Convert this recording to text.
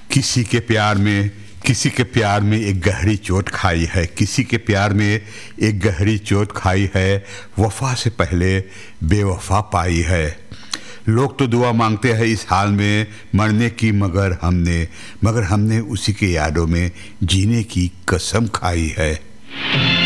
किसी के प्यार में एक गहरी चोट खाई है, किसी के प्यार में एक गहरी चोट खाई है, वफा से पहले बेवफा पाई है। लोग तो दुआ मांगते हैं इस हाल में मरने की, मगर हमने उसी के यादों में जीने की कसम खाई है।